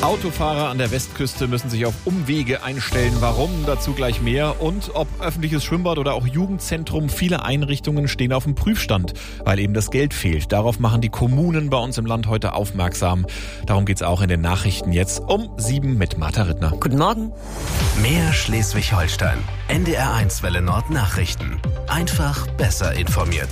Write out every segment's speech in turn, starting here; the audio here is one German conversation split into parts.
Autofahrer an der Westküste müssen sich auf Umwege einstellen. Warum? Dazu gleich mehr. Und ob öffentliches Schwimmbad oder auch Jugendzentrum, viele Einrichtungen stehen auf dem Prüfstand, weil eben das Geld fehlt. Darauf machen die Kommunen bei uns im Land heute aufmerksam. Darum geht's auch in den Nachrichten jetzt um 7 mit Martha Rittner. Guten Morgen. Mehr Schleswig-Holstein. NDR1 Welle Nord Nachrichten. Einfach besser informiert.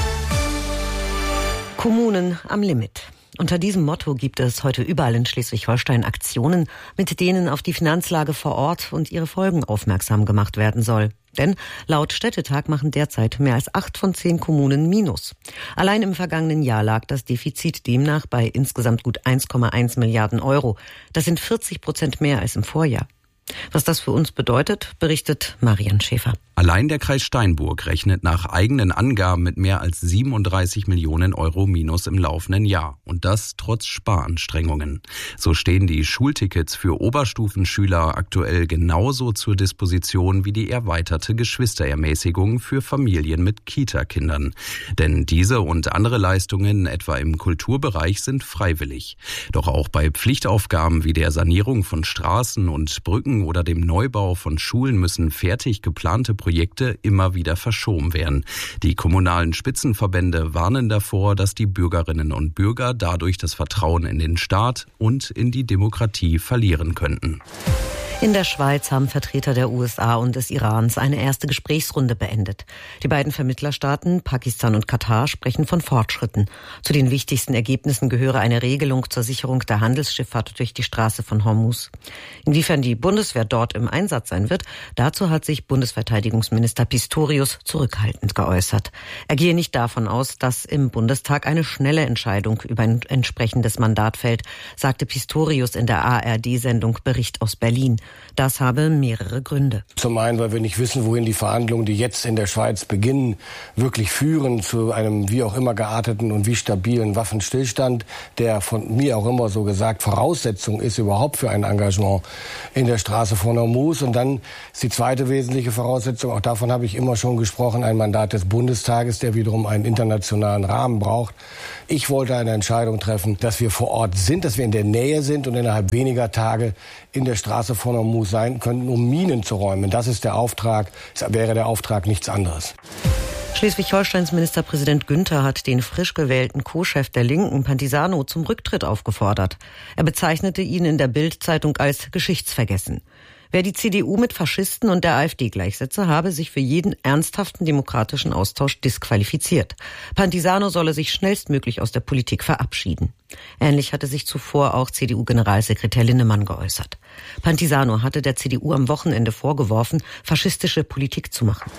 Kommunen am Limit. Unter diesem Motto gibt es heute überall in Schleswig-Holstein Aktionen, mit denen auf die Finanzlage vor Ort und ihre Folgen aufmerksam gemacht werden soll. Denn laut Städtetag machen derzeit mehr als 8 von 10 Kommunen Minus. Allein im vergangenen Jahr lag das Defizit demnach bei insgesamt gut 1,1 Milliarden Euro. Das sind 40% mehr als im Vorjahr. Was das für uns bedeutet, berichtet Marian Schäfer. Allein der Kreis Steinburg rechnet nach eigenen Angaben mit mehr als 37 Millionen Euro Minus im laufenden Jahr. Und das trotz Sparanstrengungen. So stehen die Schultickets für Oberstufenschüler aktuell genauso zur Disposition wie die erweiterte Geschwisterermäßigung für Familien mit Kita-Kindern. Denn diese und andere Leistungen, etwa im Kulturbereich, sind freiwillig. Doch auch bei Pflichtaufgaben wie der Sanierung von Straßen und Brücken oder dem Neubau von Schulen müssen fertig geplante Projekte immer wieder verschoben werden. Die kommunalen Spitzenverbände warnen davor, dass die Bürgerinnen und Bürger dadurch das Vertrauen in den Staat und in die Demokratie verlieren könnten. In der Schweiz haben Vertreter der USA und des Irans eine erste Gesprächsrunde beendet. Die beiden Vermittlerstaaten, Pakistan und Katar, sprechen von Fortschritten. Zu den wichtigsten Ergebnissen gehöre eine Regelung zur Sicherung der Handelsschifffahrt durch die Straße von Hormuz. Inwiefern die Bundeswehr dort im Einsatz sein wird, dazu hat sich Bundesverteidigungsminister Pistorius zurückhaltend geäußert. Er gehe nicht davon aus, dass im Bundestag eine schnelle Entscheidung über ein entsprechendes Mandat fällt, sagte Pistorius in der ARD-Sendung Bericht aus Berlin. Das habe mehrere Gründe. Zum einen, weil wir nicht wissen, wohin die Verhandlungen, die jetzt in der Schweiz beginnen, wirklich führen zu einem wie auch immer gearteten und wie stabilen Waffenstillstand, der von mir auch immer so gesagt Voraussetzung ist überhaupt für ein Engagement in der Straße von Hormuz. Und dann ist die zweite wesentliche Voraussetzung, auch davon habe ich immer schon gesprochen, ein Mandat des Bundestages, der wiederum einen internationalen Rahmen braucht. Ich wollte eine Entscheidung treffen, dass wir vor Ort sind, dass wir in der Nähe sind und innerhalb weniger Tage in der Straße von Hormuz sein könnten, um Minen zu räumen. Das ist der Auftrag, das wäre der Auftrag nichts anderes. Schleswig-Holsteins Ministerpräsident Günther hat den frisch gewählten Co-Chef der Linken, Pantisano, zum Rücktritt aufgefordert. Er bezeichnete ihn in der Bild-Zeitung als geschichtsvergessen. Wer die CDU mit Faschisten und der AfD gleichsetze, habe sich für jeden ernsthaften demokratischen Austausch disqualifiziert. Pantisano solle sich schnellstmöglich aus der Politik verabschieden. Ähnlich hatte sich zuvor auch CDU-Generalsekretär Linnemann geäußert. Pantisano hatte der CDU am Wochenende vorgeworfen, faschistische Politik zu machen.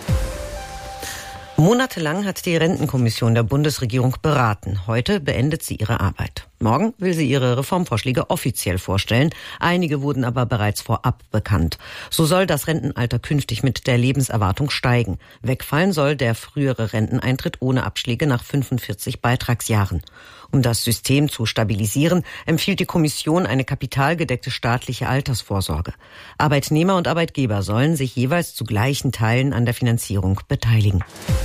Monatelang hat die Rentenkommission der Bundesregierung beraten. Heute beendet sie ihre Arbeit. Morgen will sie ihre Reformvorschläge offiziell vorstellen. Einige wurden aber bereits vorab bekannt. So soll das Rentenalter künftig mit der Lebenserwartung steigen. Wegfallen soll der frühere Renteneintritt ohne Abschläge nach 45 Beitragsjahren. Um das System zu stabilisieren, empfiehlt die Kommission eine kapitalgedeckte staatliche Altersvorsorge. Arbeitnehmer und Arbeitgeber sollen sich jeweils zu gleichen Teilen an der Finanzierung beteiligen.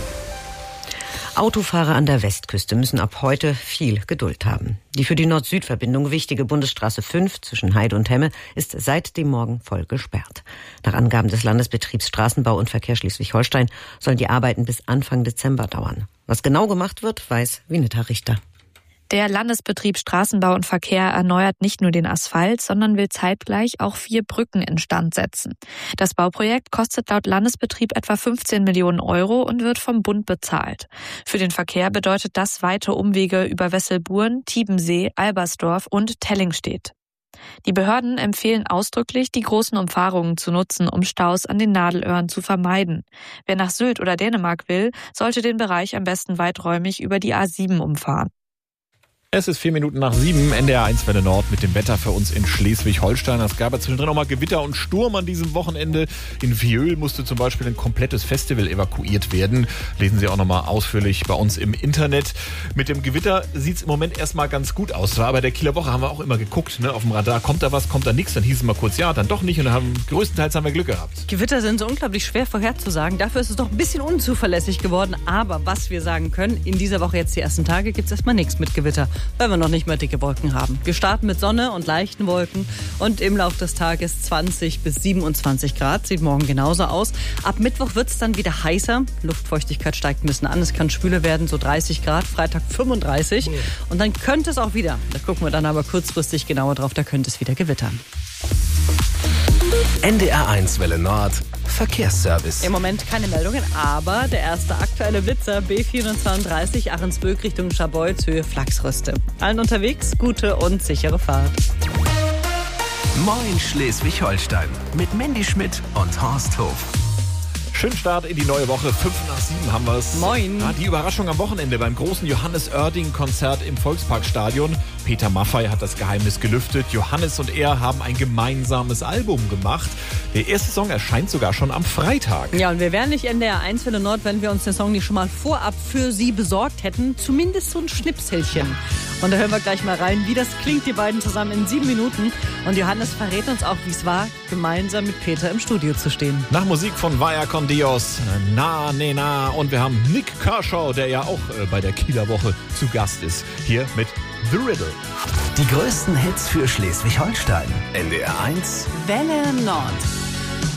Autofahrer an der Westküste müssen ab heute viel Geduld haben. Die für die Nord-Süd-Verbindung wichtige Bundesstraße 5 zwischen Heide und Hemme ist seit dem Morgen voll gesperrt. Nach Angaben des Landesbetriebs Straßenbau und Verkehr Schleswig-Holstein sollen die Arbeiten bis Anfang Dezember dauern. Was genau gemacht wird, weiß Vineta Richter. Der Landesbetrieb Straßenbau und Verkehr erneuert nicht nur den Asphalt, sondern will zeitgleich auch 4 Brücken instand setzen. Das Bauprojekt kostet laut Landesbetrieb etwa 15 Millionen Euro und wird vom Bund bezahlt. Für den Verkehr bedeutet das weite Umwege über Wesselburen, Tiebensee, Albersdorf und Tellingstedt. Die Behörden empfehlen ausdrücklich, die großen Umfahrungen zu nutzen, um Staus an den Nadelöhren zu vermeiden. Wer nach Sylt oder Dänemark will, sollte den Bereich am besten weiträumig über die A7 umfahren. Es ist 7:04, NDR1 Welle Nord mit dem Wetter für uns in Schleswig-Holstein. Es gab ja zwischendrin auch mal Gewitter und Sturm an diesem Wochenende. In Viöl musste zum Beispiel ein komplettes Festival evakuiert werden. Lesen Sie auch nochmal ausführlich bei uns im Internet. Mit dem Gewitter sieht es im Moment erstmal ganz gut aus. Bei der Kieler Woche haben wir auch immer geguckt, ne, auf dem Radar. Kommt da was, kommt da nichts? Dann hieß es mal kurz ja, dann doch nicht. Und größtenteils haben wir Glück gehabt. Gewitter sind so unglaublich schwer vorherzusagen. Dafür ist es doch ein bisschen unzuverlässig geworden. Aber was wir sagen können, in dieser Woche jetzt die ersten Tage gibt es erstmal nichts mit Gewitter. weil wir noch nicht mal dicke Wolken haben. Wir starten mit Sonne und leichten Wolken und im Laufe des Tages 20 bis 27 Grad. Sieht morgen genauso aus. Ab Mittwoch wird es dann wieder heißer. Luftfeuchtigkeit steigt ein bisschen an. Es kann schwüler werden, so 30 Grad. Freitag 35. Und dann könnte es auch wieder, da gucken wir dann aber kurzfristig genauer drauf, da könnte es wieder gewittern. NDR1 Welle Nord, Verkehrsservice. Im Moment keine Meldungen, aber der erste aktuelle Blitzer B432 Ahrensböck Richtung Scharbeutz, Höhe Flachsrüste. Allen unterwegs, gute und sichere Fahrt. Moin Schleswig-Holstein mit Mandy Schmidt und Horst Hof. Schönen Start in die neue Woche. 5:05 haben wir es. Moin. Ja, die Überraschung am Wochenende beim großen Johannes Oerding-Konzert im Volksparkstadion. Peter Maffay hat das Geheimnis gelüftet. Johannes und er haben ein gemeinsames Album gemacht. Der erste Song erscheint sogar schon am Freitag. Ja, und wir wären nicht NDR1 Welle Nord, wenn wir uns den Song nicht schon mal vorab für Sie besorgt hätten. Zumindest so ein Schnipselchen. Und da hören wir gleich mal rein, wie das klingt, die beiden zusammen in 7 Minuten. Und Johannes verrät uns auch, wie es war, gemeinsam mit Peter im Studio zu stehen. Nach Musik von Vaya con Dios, Na, ne, na. Und wir haben Nick Kershaw, der ja auch bei der Kieler Woche zu Gast ist. Hier mit The Riddle. Die größten Hits für Schleswig-Holstein. NDR1 Welle Nord.